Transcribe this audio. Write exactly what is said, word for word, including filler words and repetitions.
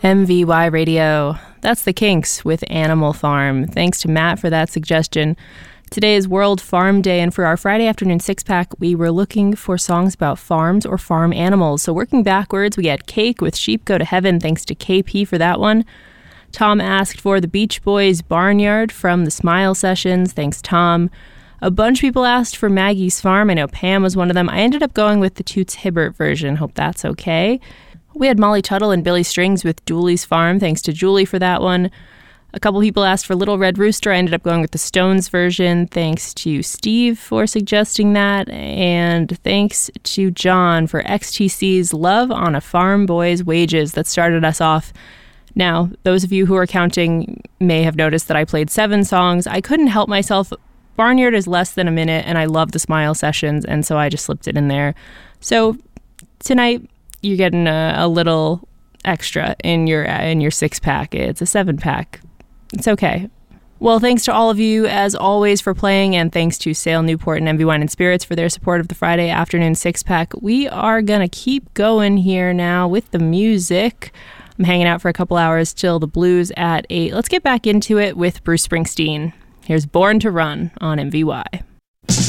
M V Y Radio. That's the Kinks with Animal Farm. Thanks to Matt for that suggestion. Today is World Farm Day, and for our Friday afternoon six-pack, we were looking for songs about farms or farm animals. So working backwards, we had Cake with Sheep Go to Heaven, thanks to K P for that one. Tom asked for the Beach Boys' Barnyard from the Smile Sessions, thanks Tom. A bunch of people asked for Maggie's Farm. I know Pam was one of them. I ended up going with the Toots Hibbert version. Hope that's okay. We had Molly Tuttle and Billy Strings with Julie's Farm. Thanks to Julie for that one. A couple people asked for Little Red Rooster. I ended up going with the Stones version. Thanks to Steve for suggesting that. And thanks to John for X T C's Love on a Farm Boy's Wages that started us off. Now, those of you who are counting may have noticed that I played seven songs. I couldn't help myself. Barnyard is less than a minute, and I love the Smile Sessions, and so I just slipped it in there. So tonight, you're getting a, a little extra in your in your six pack. It's a seven pack. It's okay. Well, thanks to all of you as always for playing, and thanks to Sale Newport and M V Wine and Spirits for their support of the Friday afternoon six pack. We are gonna keep going here now with the music. I'm hanging out for a couple hours till the blues at eight. Let's get back into it with Bruce Springsteen. Here's Born to Run on M V Y.